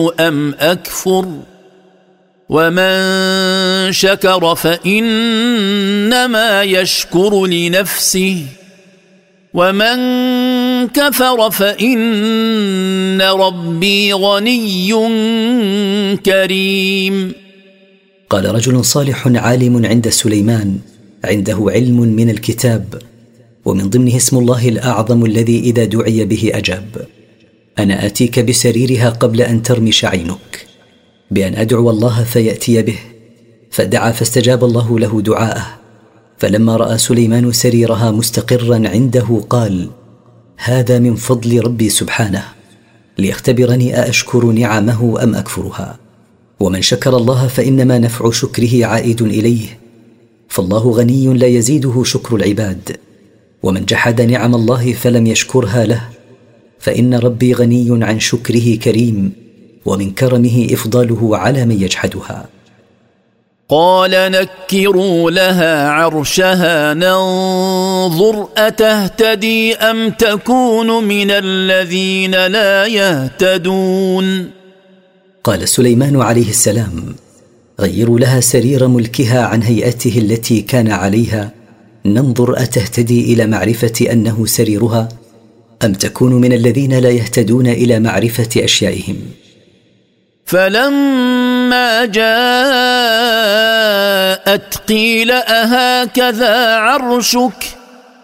أم أكفر ومن شكر فإنما يشكر لنفسه ومن كفر فإن ربي غني كريم. قال رجل صالح عالم عند سليمان عنده علم من الكتاب ومن ضمنه اسم الله الأعظم الذي إذا دعي به أجاب: أنا آتيك بسريرها قبل أن ترمش عينك، بأن أدعو الله فيأتي به. فدعا فاستجاب الله له دعاءه. فلما رأى سليمان سريرها مستقرا عنده قال: هذا من فضل ربي سبحانه ليختبرني أأشكر نعمه أم أكفرها. ومن شكر الله فإنما نفع شكره عائد إليه، فالله غني لا يزيده شكر العباد. ومن جحد نعم الله فلم يشكرها له فإن ربي غني عن شكره كريم، ومن كرمه إفضاله على من يجحدها. قال نكروا لها عرشها ننظر أتهتدي أم تكون من الذين لا يهتدون. قال سليمان عليه السلام: غيروا لها سرير ملكها عن هيئته التي كان عليها، ننظر أتهتدي إلى معرفة أنه سريرها أم تكون من الذين لا يهتدون إلى معرفة أشيائهم. فلما جاءت قيل أهكذا عرشك